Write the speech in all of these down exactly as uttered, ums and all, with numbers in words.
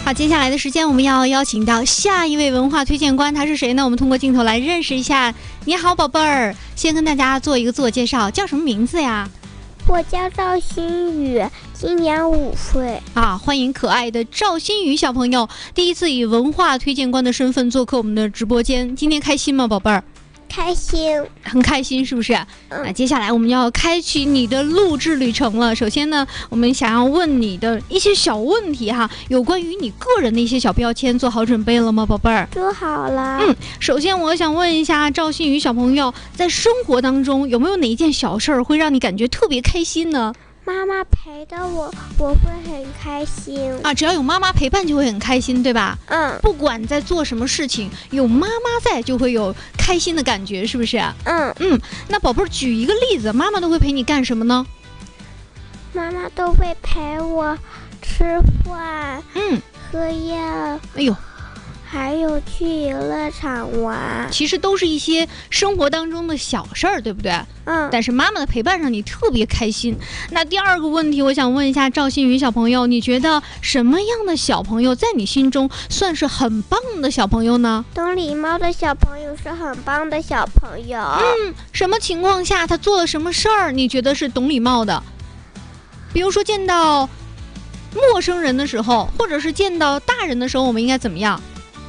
好，接下来的时间我们要邀请到下一位文化推荐官，他是谁呢？我们通过镜头来认识一下。你好，宝贝儿，先跟大家做一个自我介绍，叫什么名字呀？ 我叫赵新宇，今年五岁。 啊，欢迎可爱的赵新宇小朋友，第一次以文化推荐官的身份做客我们的直播间，今天开心吗，宝贝儿？ 开心， 很开心，是不是？ 嗯、 那接下来我们要开启你的录制旅程了。首先呢，我们想要问你的一些小问题哈，有关于你个人的一些小标签，做好准备了吗，宝贝儿？ 做好了。 嗯，首先我想问一下赵新宇小朋友，在生活当中有没有哪一件小事儿会让你感觉特别开心呢？ 妈妈陪着我，我会很开心啊！只要有妈妈陪伴，就会很开心，对吧？ 嗯。 不管在做什么事情，有妈妈在，就会有开心的感觉，是不是？ 嗯嗯。那宝贝儿，举一个例子，妈妈都会陪你干什么呢？ 妈妈都会陪我吃饭， 嗯， 喝药。 哎呦。 还有去游乐场玩， 其实都是一些生活当中的小事儿，对不对？ 嗯。 但是妈妈的陪伴让你特别开心。那第二个问题，我想问一下赵新宇小朋友，你觉得什么样的小朋友在你心中算是很棒的小朋友呢？ 懂礼貌的小朋友是很棒的小朋友。 嗯，什么情况下他做了什么事儿，你觉得是懂礼貌的？比如说见到陌生人的时候，或者是见到大人的时候，我们应该怎么样？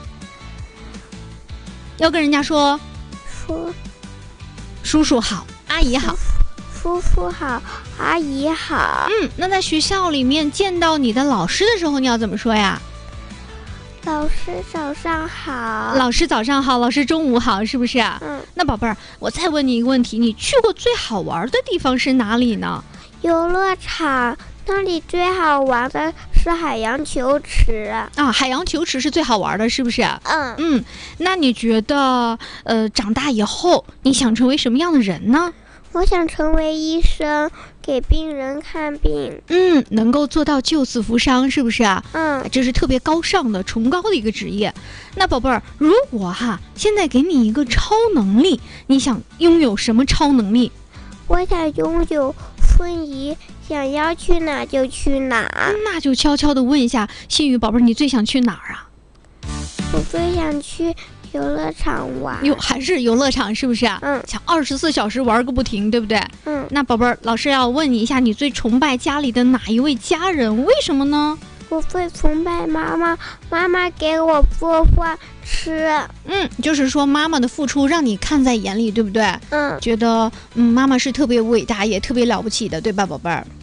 要跟人家说说叔叔好，阿姨好。 叔叔好，阿姨好。 嗯，那在学校里面见到你的老师的时候，你要怎么说呀？ 老师早上好。 老师早上好，老师中午好，是不是啊？ 嗯。 那宝贝儿，我再问你一个问题，你去过最好玩的地方是哪里呢？ 游乐场，那里最好玩的是海洋球池啊，海洋球池是最好玩的，是不是？ 嗯嗯，那你觉得，呃，长大以后你想成为什么样的人呢？ 我想成为医生，给病人看病。 嗯，能够做到救死扶伤，是不是啊？ 嗯， 这是特别高尚的、崇高的一个职业。那宝贝儿，如果哈现在给你一个超能力，你想拥有什么超能力？ 我想拥有瞬移，想要去哪就去哪。 那就悄悄地问一下新宇宝贝儿，你最想去哪儿啊？ 我最想去游乐场玩。 哟，还是游乐场是不是啊？ 嗯， 想二十四小时玩个不停，对不对？ 嗯。 那宝贝儿，老师要问你一下，你最崇拜家里的哪一位家人？为什么呢？ 我最崇拜妈妈，妈妈给我做饭吃。 嗯，就是说妈妈的付出让你看在眼里，对不对？ 嗯， 觉得嗯妈妈是特别伟大也特别了不起的，对吧，宝贝儿？